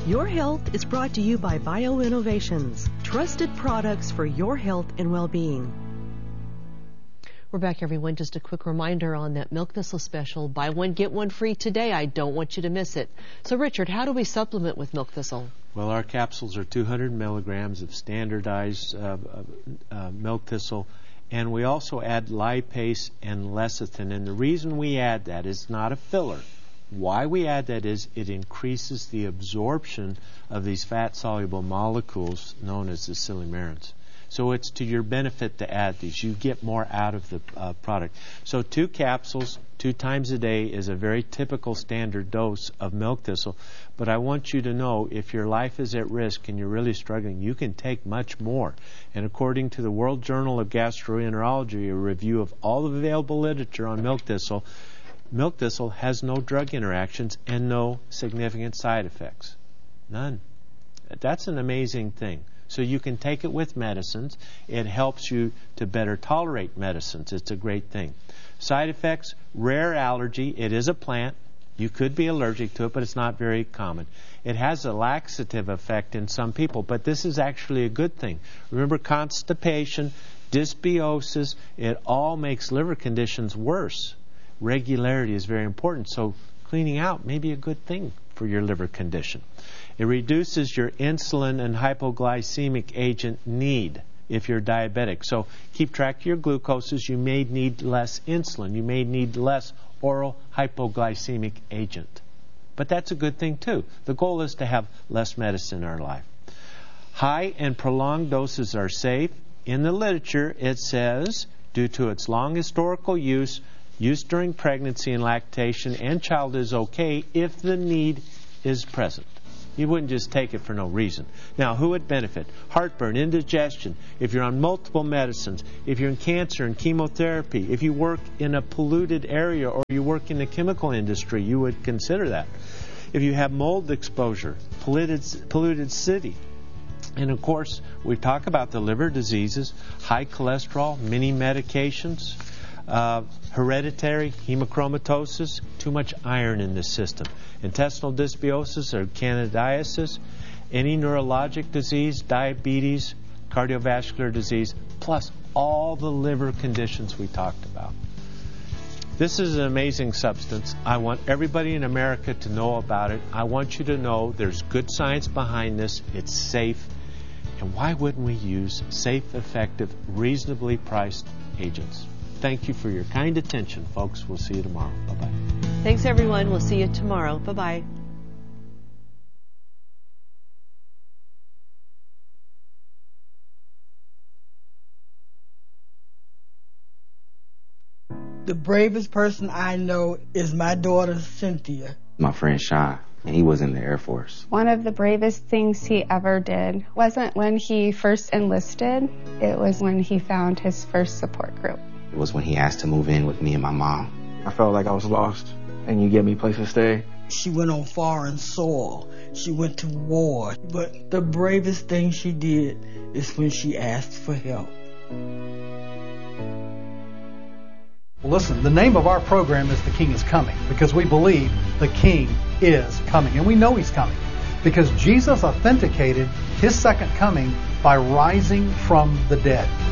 Your Health is brought to you by BioInnovations, trusted products for your health and well-being. We're back, everyone. Just a quick reminder on that milk thistle special. Buy one, get one free today. I don't want you to miss it. So, Richard, how do we supplement with milk thistle? Well, our capsules are 200 milligrams of standardized milk thistle, and we also add lipase and lecithin. And the reason we add that is not a filler. Why we add that is it increases the absorption of these fat-soluble molecules known as the silymarins. So it's to your benefit to add these. You get more out of the product. So 2 capsules 2 times a day is a very typical standard dose of milk thistle. But I want you to know, if your life is at risk and you're really struggling, you can take much more. And according to the World Journal of Gastroenterology, a review of all the available literature on milk thistle has no drug interactions and no significant side effects. None. That's an amazing thing. So you can take it with medicines. It helps you to better tolerate medicines. It's a great thing. Side effects, rare allergy. It is a plant. You could be allergic to it, but it's not very common. It has a laxative effect in some people, but this is actually a good thing. Remember, constipation, dysbiosis, it all makes liver conditions worse. Regularity is very important, so cleaning out may be a good thing for your liver condition. It reduces your insulin and hypoglycemic agent need if you're diabetic. So keep track of your glucoses. You may need less insulin. You may need less oral hypoglycemic agent. But that's a good thing too. The goal is to have less medicine in our life. High and prolonged doses are safe. In the literature, it says, due to its long historical use during pregnancy and lactation and child is okay if the need is present. You wouldn't just take it for no reason. Now, who would benefit? Heartburn, indigestion, if you're on multiple medicines, if you're in cancer and chemotherapy, if you work in a polluted area or you work in the chemical industry, you would consider that. If you have mold exposure, polluted city. And of course, we talk about the liver diseases, high cholesterol, many medications, hereditary hemochromatosis, too much iron in the system, intestinal dysbiosis or candidiasis, any neurologic disease, diabetes, cardiovascular disease, plus all the liver conditions we talked about. This is an amazing substance. I want everybody in America to know about it. I want you to know there's good science behind this. It's safe. And why wouldn't we use safe, effective, reasonably priced agents? Thank you for your kind attention, folks. We'll see you tomorrow. Bye-bye. Thanks, everyone. We'll see you tomorrow. Bye-bye. The bravest person I know is my daughter, Cynthia. My friend Sean, and he was in the Air Force. One of the bravest things he ever did wasn't when he first enlisted. It was when he found his first support group. It was when he asked to move in with me and my mom. I felt like I was lost, and you gave me a place to stay. She went on foreign soil. She went to war. But the bravest thing she did is when she asked for help. Well, listen, the name of our program is The King is Coming, because we believe the King is coming, and we know He's coming, because Jesus authenticated His second coming by rising from the dead.